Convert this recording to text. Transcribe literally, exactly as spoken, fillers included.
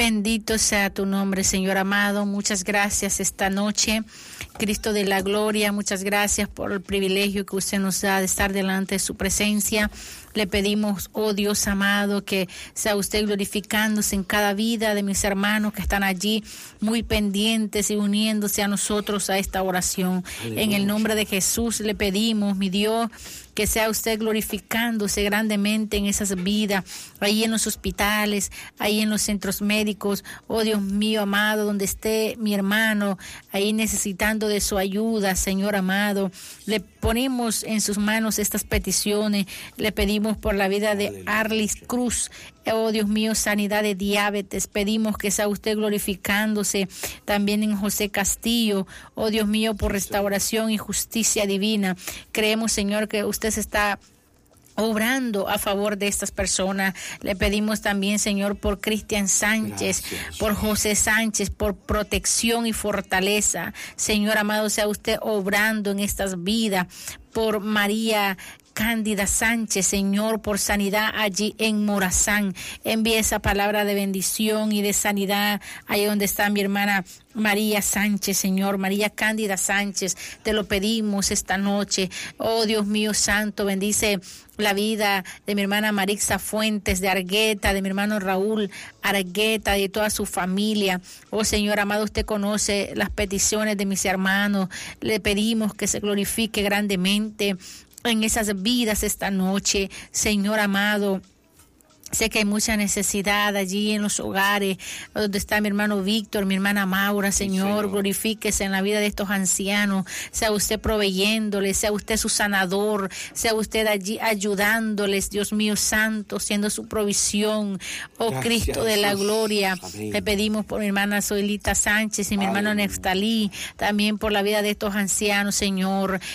Bendito sea tu nombre, Señor amado. Muchas gracias esta noche, Cristo de la gloria. Muchas gracias por el privilegio que usted nos da de estar delante de su presencia. Le pedimos, oh Dios amado, que sea usted glorificándose en cada vida de mis hermanos que están allí muy pendientes y uniéndose a nosotros a esta oración. Aleluya. En el nombre de Jesús le pedimos, mi Dios, que sea usted glorificándose grandemente en esas vidas, ahí en los hospitales, ahí en los centros médicos, oh Dios mío amado, donde esté mi hermano, ahí necesitando de su ayuda, Señor amado. Le ponemos en sus manos estas peticiones, le pedimos por la vida de Arlis Cruz, oh Dios mío, sanidad de diabetes, pedimos que sea usted glorificándose también en José Castillo, oh Dios mío, por restauración y justicia divina. Creemos, Señor, que usted se está obrando a favor de estas personas. Le pedimos también, Señor, por Cristian Sánchez, gracias, por José Sánchez, por protección y fortaleza. Señor amado, sea usted obrando en estas vidas, por María Cándida Sánchez, Señor, por sanidad allí en Morazán. Envía esa palabra de bendición y de sanidad ahí donde está mi hermana María Sánchez, Señor, María Cándida Sánchez, te lo pedimos esta noche. Oh Dios mío santo, bendice la vida de mi hermana Marixa Fuentes de Argueta, de mi hermano Raúl Argueta, de toda su familia. Oh Señor amado, usted conoce las peticiones de mis hermanos. Le pedimos que se glorifique grandemente en esas vidas esta noche, Señor amado. Sé que hay mucha necesidad allí en los hogares, donde está mi hermano Víctor, mi hermana Maura, Señor, sí, Señor, glorifíquese en la vida de estos ancianos, sea usted proveyéndoles, sea usted su sanador, sea usted allí ayudándoles, Dios mío santo, siendo su provisión, oh gracias, Cristo de la gloria. Amén. Le pedimos por mi hermana Zoilita Sánchez y mi Amén. hermano Neftalí, también por la vida de estos ancianos, Señor,